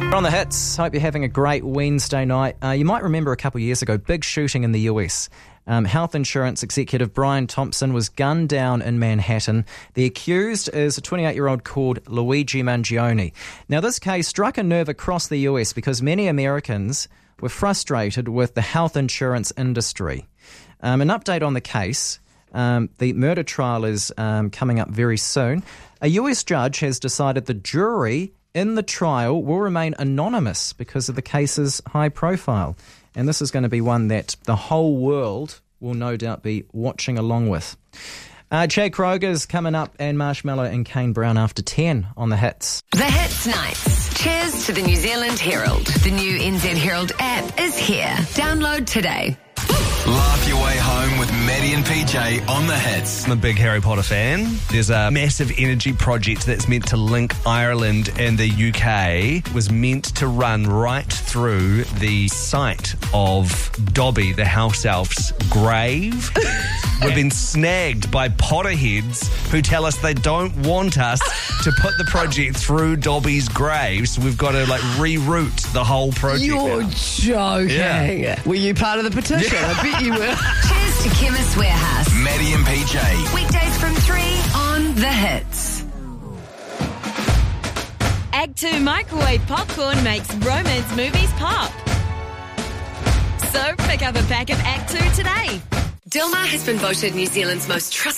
We're on the hits. Hope you're having a great Wednesday night. You might remember a couple of years ago, big shooting in the US. Health insurance executive Brian Thompson was gunned down in Manhattan. The accused is a 28-year-old called Luigi Mangione. Now, this case struck a nerve across the US because many Americans were frustrated with the health insurance industry. An update on the case. The murder trial is coming up very soon. A US judge has decided the jury in the trial will remain anonymous because of the case's high profile. And this is going to be one that the whole world will no doubt be watching along with. Chad Kroger's coming up, and Marshmallow and Kane Brown after 10 on the hits. The Hits Nights. Cheers to the New Zealand Herald. The new NZ Herald app is here. Download today. Laugh your way home with Maddie and PJ on the hits. I'm a big Harry Potter fan. There's a massive energy project that's meant to link Ireland and the UK. It was meant to run right through the site of Dobby, the house elf's grave. We've been snagged by Potterheads who tell us they don't want us to put the project through Dobby's grave, so we've got to reroute the whole project. You're now. joking. Yeah. Were you part of the petition? I bet you were. Cheers to Chemist Warehouse. Maddie and PJ. Weekdays from 3 on The Hits. Act 2 microwave popcorn makes romance movies pop. So pick up a pack of Act 2 today. Dilmah has been voted New Zealand's most trusted